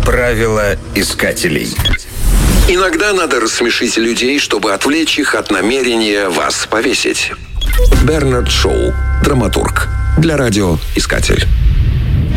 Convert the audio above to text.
Правила искателей. Иногда надо рассмешить людей, чтобы отвлечь их от намерения вас повесить. Бернард Шоу. Драматург. Для радиоискатель.